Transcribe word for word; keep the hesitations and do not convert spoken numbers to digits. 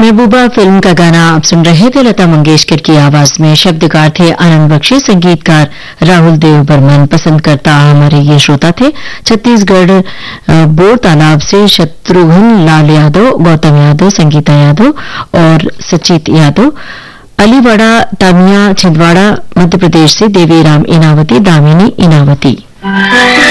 महबूबा film का गाना आप सुन रहे थे लता मंगेशकर की आवाज में। शब्दकार थे आनंद बख्शी, संगीतकार राहुल देव बर्मन। पसंद करता हमारे ये श्रोता थे छत्तीसगढ़ बोर तालाब से शत्रुघ्न लाल यादव, गौतम यादव, संगीता यादव और सचित यादव। अलीवाड़ा तामिया छिंदवाड़ा मध्य प्रदेश से देवीराम इनावती, दामिनी इनावती।